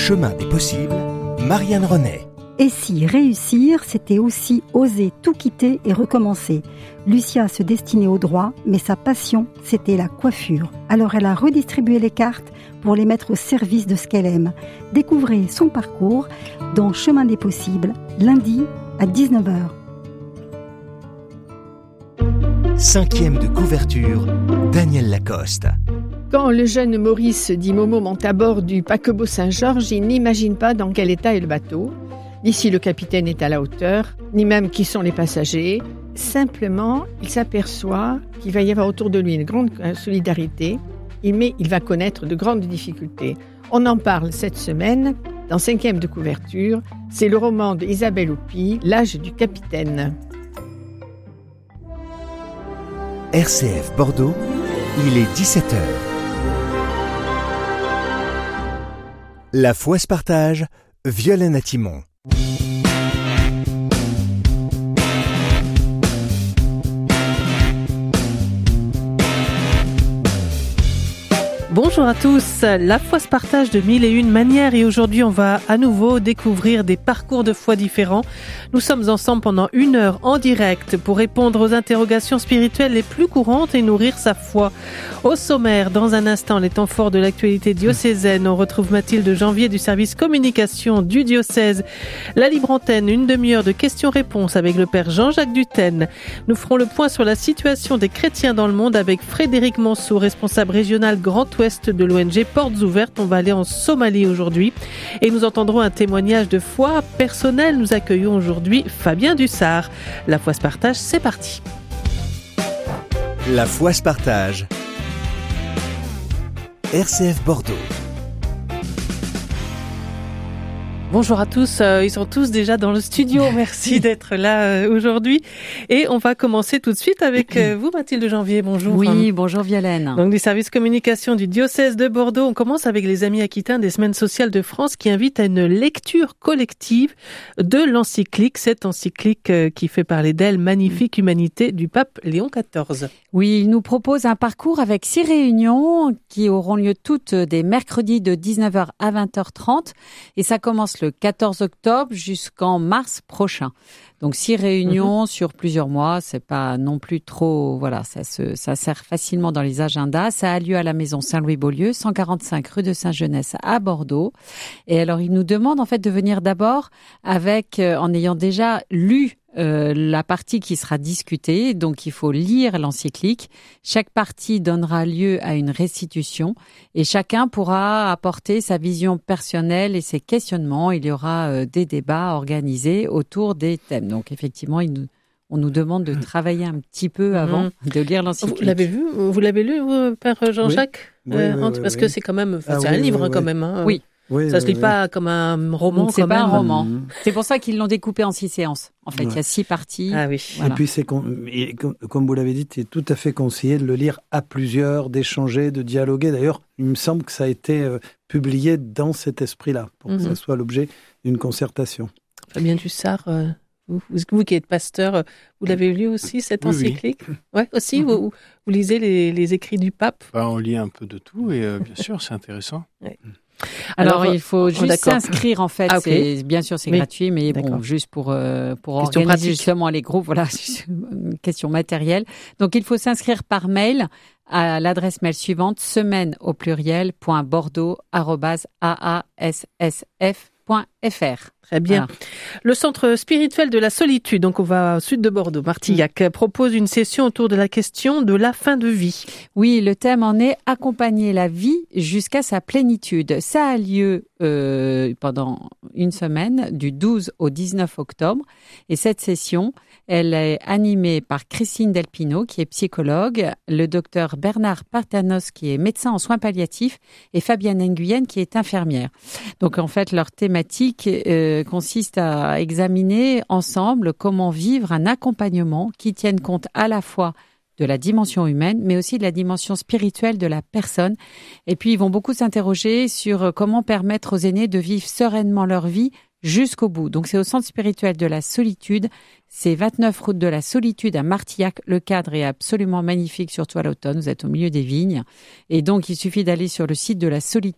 chemin des possibles, Marianne Renet. Et si réussir, c'était aussi oser tout quitter et recommencer. Lucia se destinait au droit, mais sa passion, c'était la coiffure. Alors elle a redistribué les cartes pour les mettre au service de ce qu'elle aime. Découvrez son parcours dans Chemin des possibles, lundi à 19h. 5e de couverture, Daniel Lacoste. Quand le jeune Maurice dit Momo monte à bord du paquebot Saint-Georges, il n'imagine pas dans quel état est le bateau, ni si le capitaine est à la hauteur, ni même qui sont les passagers. Simplement, il s'aperçoit qu'il va y avoir autour de lui une grande solidarité, mais il va connaître de grandes difficultés. On en parle cette semaine dans 5e de couverture. C'est le roman d'Isabelle Houpy, L'âge du capitaine. RCF Bordeaux, il est 17h. La foi se partage, Violaine Atimon. Bonjour à tous, la foi se partage de mille et une manières et aujourd'hui on va à nouveau découvrir des parcours de foi différents. Nous sommes ensemble pendant 1 heure en direct pour répondre aux interrogations spirituelles les plus courantes et nourrir sa foi. Au sommaire, dans un instant, les temps forts de l'actualité diocésaine, on retrouve Mathilde Janvier du service communication du diocèse. La libre antenne, 1 demi-heure de questions-réponses avec le père Jean-Jacques Dutène. Nous ferons le point sur la situation des chrétiens dans le monde avec Frédéric Monceau, responsable régional Grand Ouest de l'ONG Portes Ouvertes. On va aller en Somalie aujourd'hui et nous entendrons un témoignage de foi personnel. Nous accueillons aujourd'hui Fabien Dussard. La foi se partage, c'est parti. La foi se partage. RCF Bordeaux. Bonjour à tous, ils sont tous déjà dans le studio, merci d'être là aujourd'hui et on va commencer tout de suite avec vous Mathilde Janvier, bonjour. Oui, bonjour Violaine. Donc des services communication du diocèse de Bordeaux, on commence avec les Amis Aquitains des Semaines Sociales de France qui invitent à une lecture collective de l'encyclique, cette encyclique qui fait parler d'elle, Magnifique Humanité du pape Léon XIV. Oui, il nous propose un parcours avec 6 réunions qui auront lieu toutes des mercredis de 19h à 20h30 et ça commence le 14 octobre jusqu'en mars prochain. Donc 6 réunions sur plusieurs mois, c'est pas non plus trop, voilà, ça sert facilement dans les agendas. Ça a lieu à la maison Saint-Louis-Beaulieu, 145 rue de Saint-Genès à Bordeaux. Et alors il nous demande en fait de venir d'abord avec, en ayant déjà lu la partie qui sera discutée, donc il faut lire l'encyclique. Chaque partie donnera lieu à une restitution et chacun pourra apporter sa vision personnelle et ses questionnements. Il y aura des débats organisés autour des thèmes. Donc effectivement, on nous demande de travailler un petit peu avant de lire l'encyclique. Vous l'avez lu, Père Jean-Jacques? Oui, parce que c'est quand même, c'est un livre quand même. Hein. Oui. Oui, ça se lit pas comme un roman. C'est pas un roman. C'est pour ça qu'ils l'ont découpé en 6 séances. En fait, il y a 6 parties. Ah oui. Voilà. Et puis comme vous l'avez dit, c'est tout à fait conseillé de le lire à plusieurs, d'échanger, de dialoguer. D'ailleurs, il me semble que ça a été publié dans cet esprit-là, pour que ça soit l'objet d'une concertation. Fabien Dussard, vous qui êtes pasteur, vous l'avez lu aussi cette encyclique? Oui. Ouais, aussi. Vous lisez les écrits du pape? On lit un peu de tout et bien sûr, c'est intéressant. Ouais. Alors, il faut juste s'inscrire en fait. Ah, okay. Bien sûr, c'est gratuit, mais bon, juste pour organiser justement les groupes. Voilà, une question matérielle. Donc, il faut s'inscrire par mail à l'adresse mail suivante semaine@bordeaux@aassf.fr. Très bien. Voilà. Le Centre spirituel de la solitude, donc on va au sud de Bordeaux, Martillac, propose une session autour de la question de la fin de vie. Oui, le thème en est accompagner la vie jusqu'à sa plénitude. Ça a lieu pendant une semaine, du 12 au 19 octobre. Et cette session, elle est animée par Christine Delpino, qui est psychologue, le docteur Bernard Partanos, qui est médecin en soins palliatifs, et Fabienne Nguyen, qui est infirmière. Donc en fait, leur thématique consiste à examiner ensemble comment vivre un accompagnement qui tienne compte à la fois de la dimension humaine, mais aussi de la dimension spirituelle de la personne. Et puis, ils vont beaucoup s'interroger sur comment permettre aux aînés de vivre sereinement leur vie jusqu'au bout. Donc, c'est au Centre spirituel de la solitude. C'est 29 route de la Solitude à Martillac. Le cadre est absolument magnifique, surtout à l'automne. Vous êtes au milieu des vignes. Et donc, il suffit d'aller sur le site de la